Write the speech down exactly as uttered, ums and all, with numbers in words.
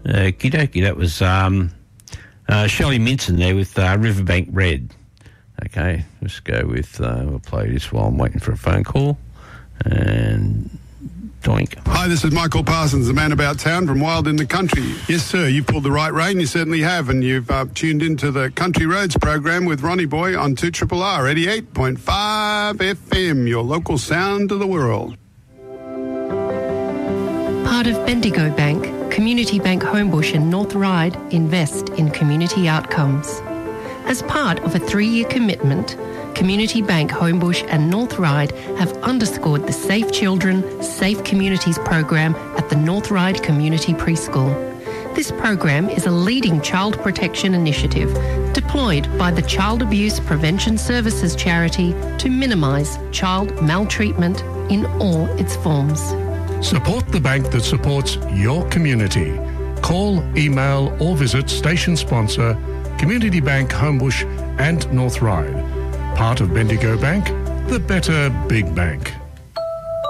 Uh, Okie that was um, uh, Shelley Minson there with uh, Riverbank Red. Okay, let's go with, uh, we'll play this while I'm waiting for a phone call. And doink. Hi, this is Michael Parsons, the man about town from Wild in the Country. Yes, sir, you pulled the right rein, you certainly have, and you've uh, tuned into the Country Roads program with Ronnie Boy on two R R R, eighty-eight point five F M, your local sound to the world. Part of Bendigo Bank, Community Bank Homebush and North Ryde invest in community outcomes. As part of a three-year commitment, Community Bank Homebush and North Ryde have underscored the Safe Children, Safe Communities program at the North Ryde Community Preschool. This program is a leading child protection initiative deployed by the Child Abuse Prevention Services charity to minimise child maltreatment in all its forms. Support the bank that supports your community. Call, email or visit station sponsor Community Bank Homebush and North Ryde. Part of Bendigo Bank, the better big bank.